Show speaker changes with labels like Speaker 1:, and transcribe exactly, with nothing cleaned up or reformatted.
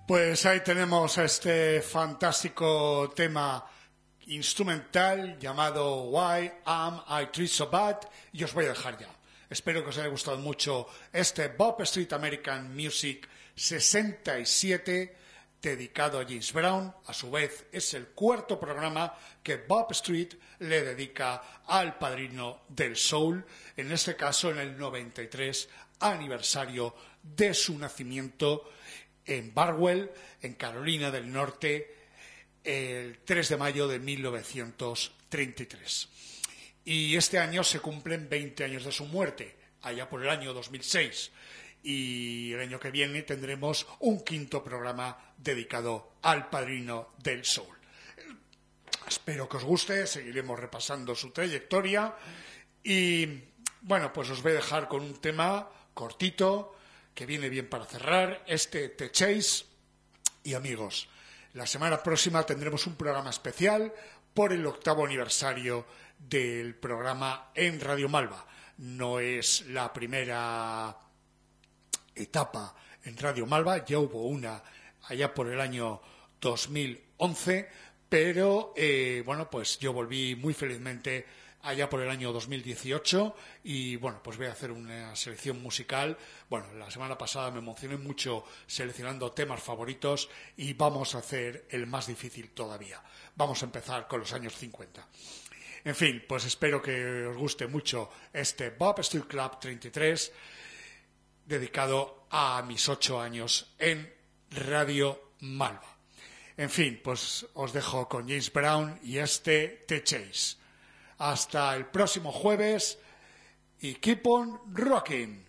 Speaker 1: Pues ahí tenemos este fantástico tema instrumental llamado Why Am I Treated So Bad, y os voy a dejar ya. Espero que os haya gustado mucho este Bob Street American Music sesenta y siete dedicado a James Brown. A su vez es el cuarto programa que Bob Street le dedica al padrino del soul, en este caso en el noventa y tres aniversario de su nacimiento en Barwell, en Carolina del Norte, el tres de mayo de mil novecientos treinta y tres. Y este año se cumplen veinte años de su muerte, allá por el año dos mil seis. Y el año que viene tendremos un quinto programa dedicado al padrino del soul. Espero que os guste, seguiremos repasando su trayectoria. Y bueno, pues os voy a dejar con un tema cortito que viene bien para cerrar, este The Chase. Y amigos, la semana próxima tendremos un programa especial por el octavo aniversario del programa en Radio Malva. No es la primera etapa en Radio Malva, ya hubo una allá por el año dos mil once, pero eh, bueno, pues yo volví muy felizmente allá por el año dos mil dieciocho y bueno, pues voy a hacer una selección musical. Bueno, la semana pasada me emocioné mucho seleccionando temas favoritos y vamos a hacer el más difícil todavía. Vamos a empezar con los años cincuenta. En fin, pues espero que os guste mucho este Bob Street Club treinta y tres dedicado a mis ocho años en Radio Malva. En fin, pues os dejo con James Brown y este The Chase. Hasta el próximo jueves y keep on rocking.